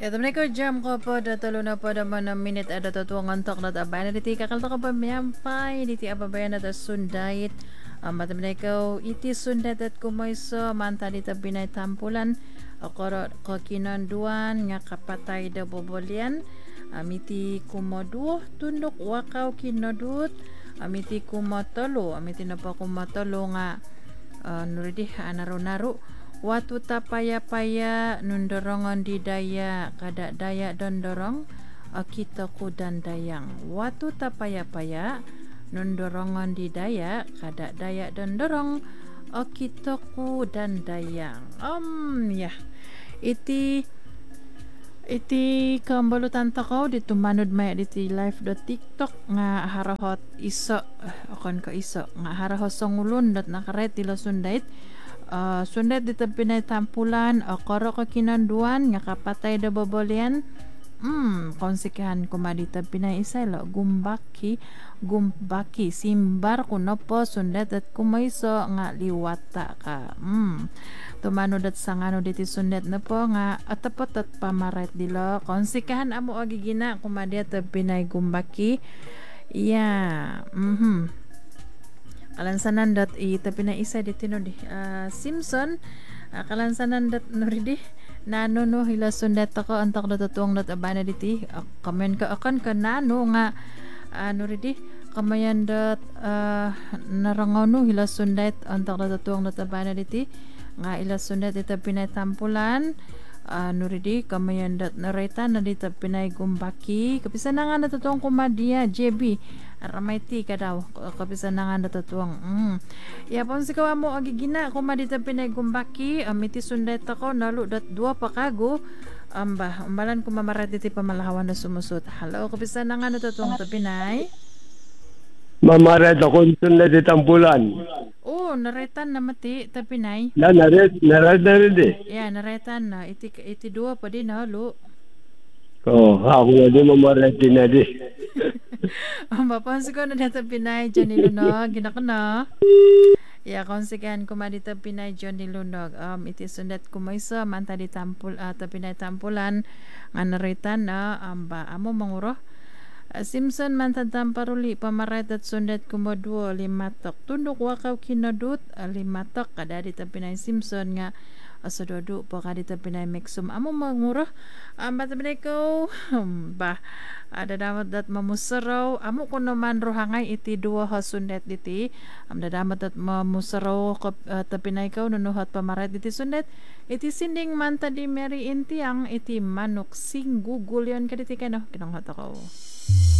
Temen ko jam ko po talo na po naman ng minute ada tutuangan tok na tabay na diti kakal to ka pa miyampay diti ababayan na sundait temen ko iti sundat at kumayso manta dita binay tampulan okoro ko kinanduan nga kapatay da bobolian amiti kumoduo tundok wakaw kinadut amiti kumotolo amiti na pa kumotolo nga nuridi anaro-naro watu tapaya-paya nundorongan di daya kada daya dondorong kita ku dan dayang watu tapaya-paya nundorongan di daya kada daya dondorong kita ku dan dayang ya iti kambalutan takaw dito manod may diti live.tiktok nga harahot iso akon ko iso nga harahot songulun dat nakaret tila sundait sundet dito pinay tampulan okoro ko kinanduan nga kapatay da bobolian konsikahan kumadita pinay isay lo gumbaki simbar kuno po sundet at kumayso nga liwata ka tumano dat sangano diti sundet na po nga atapot at pamaret dilo konsikahan amo agigina kumadi at pinay gumbaki kalansanan dat ita pinaisa dito no di Simpson kalansanan dat no ridi nano no hila sundet ako antak dat tuang dat abana diti kamen ka akan ka nano nga no ridi kamayan dat narangaw no hila sundet antak dat tuang dat abana diti nga ila sundet ita pinay tampulan nuridi kamayan dat nareta na dita pinay gumbaki kapisa na nga natutuang kumadia JB ramaiti ka daw kapisa na nga natutuang yapon sikaw mo agigina kumadita pinay gumbaki amiti sundet ako nalo dat dua pakago umbalan kumamarat diti pamalahawan na sumusot hello kapisa na nga natutuang tapinay mamaret ako sundet di tampulan. Naretan na mati tapinay. Naret na rin di. Yeah, naretan na. Iti dua pa din halo. Ako na di mamaret din na di. Mapansin ko na dito pinay John Nilunog. Ginako na. Yeah, konsikan kumadita pinay John Nilunog. Iti sundat kumaysa manta di tampul tapinay tampulan nga naretan na amo manguro. Simpson mantan paruli pamaret at sundet kumodwo limatok tundok wakaw kinadut limatok kada dita pinay Simpson nga asododu po kada dita pinay Mexum amo manguro batabinay ko ada damat dat mamusaraw amo ko naman rohangay iti duwa sundet diti damat dat mamusaraw tapinay ko nunuhat pamaret diti sundet iti sinding manta di Mary Intiang iti manok sing gugul yon kaditi kano kinanghat ako